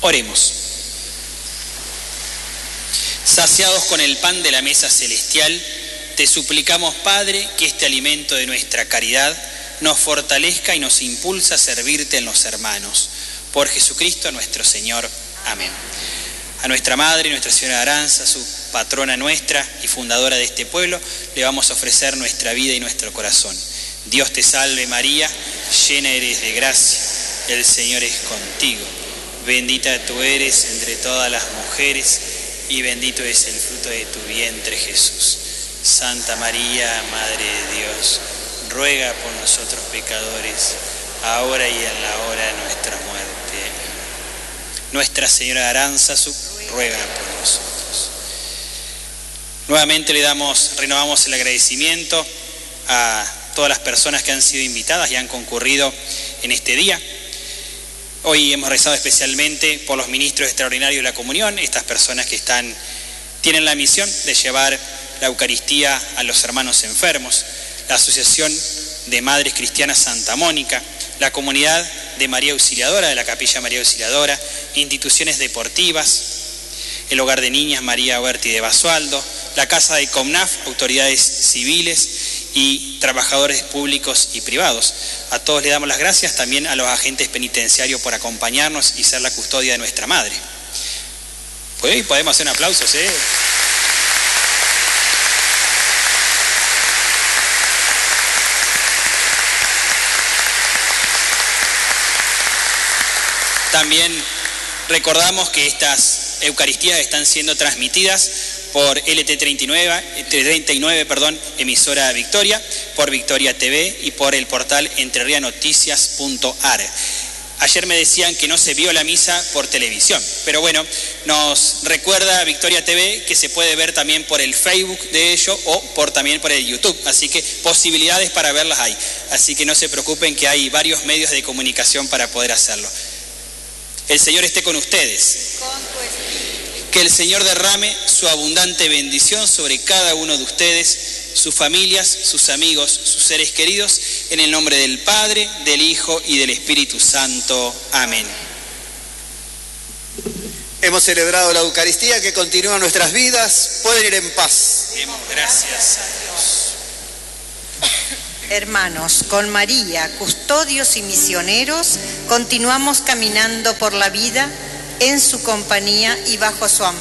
Oremos. Saciados con el pan de la mesa celestial, te suplicamos, Padre, que este alimento de nuestra caridad nos fortalezca y nos impulsa a servirte en los hermanos. Por Jesucristo nuestro Señor. Amén. A nuestra Madre, Nuestra Señora de Aranza, su patrona nuestra y fundadora de este pueblo, le vamos a ofrecer nuestra vida y nuestro corazón. Dios te salve María, llena eres de gracia, el Señor es contigo. Bendita tú eres entre todas las mujeres y bendito es el fruto de tu vientre, Jesús. Santa María, Madre de Dios, ruega por nosotros pecadores, ahora y en la hora de nuestra muerte. Nuestra Señora de Aránzazu, ruega por nosotros. Nuevamente renovamos el agradecimiento a todas las personas que han sido invitadas y han concurrido en este día. Hoy hemos rezado especialmente por los ministros extraordinarios de la comunión, estas personas que tienen la misión de llevar la Eucaristía a los hermanos enfermos, la Asociación de Madres Cristianas Santa Mónica, la Comunidad de María Auxiliadora, de la Capilla María Auxiliadora, instituciones deportivas, el Hogar de Niñas María Huerti de Basualdo, la Casa de Comnaf, autoridades civiles y trabajadores públicos y privados. A todos le damos las gracias, también a los agentes penitenciarios por acompañarnos y ser la custodia de nuestra madre. Pues podemos hacer un aplauso, ¿sí? También recordamos que estas Eucaristías están siendo transmitidas por LT39, emisora Victoria, por Victoria TV y por el portal entrerrianoticias.ar. Ayer me decían que no se vio la misa por televisión, pero bueno, nos recuerda Victoria TV que se puede ver también por el Facebook de ellos o también por el YouTube, así que posibilidades para verlas hay. Así que no se preocupen que hay varios medios de comunicación para poder hacerlo. El Señor esté con ustedes. Con tu espíritu. Que el Señor derrame su abundante bendición sobre cada uno de ustedes, sus familias, sus amigos, sus seres queridos, en el nombre del Padre, del Hijo y del Espíritu Santo. Amén. Hemos celebrado la Eucaristía que continúa nuestras vidas. Pueden ir en paz. Demos gracias a Dios. Hermanos, con María, custodios y misioneros, continuamos caminando por la vida en su compañía y bajo su amparo.